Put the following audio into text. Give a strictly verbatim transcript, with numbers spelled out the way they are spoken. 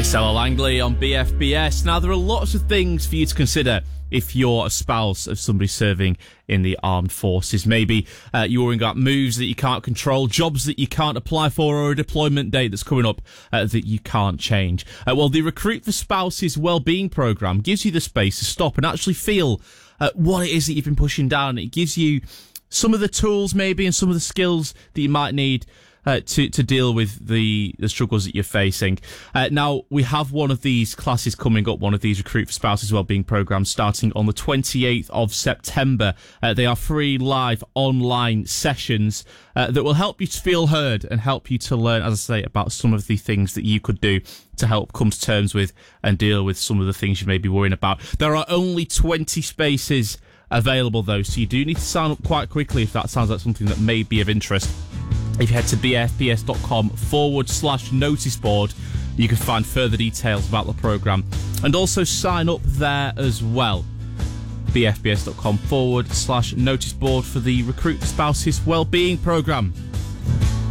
It's Ella Langley on B F B S. Now, there are lots of things for you to consider if you're a spouse of somebody serving in the armed forces. Maybe uh, you're worrying about moves that you can't control, jobs that you can't apply for, or a deployment date that's coming up uh, that you can't change. Uh, well, the Recruit for Spouses Wellbeing Programme gives you the space to stop and actually feel uh, what it is that you've been pushing down. It gives you some of the tools maybe and some of the skills that you might need Uh, to, to deal with the, the struggles that you're facing. Uh, now, we have one of these classes coming up, one of these Recruit for Spouses Wellbeing programs starting on the twenty-eighth of September. Uh, they are free live online sessions uh, that will help you to feel heard and help you to learn, as I say, about some of the things that you could do to help come to terms with and deal with some of the things you may be worrying about. There are only twenty spaces available, though, so you do need to sign up quite quickly if that sounds like something that may be of interest. If you head to bfbs.com forward slash notice board, you can find further details about the programme and also sign up there as well. bfbs.com forward slash notice board for the Recruit for Spouses Wellbeing programme.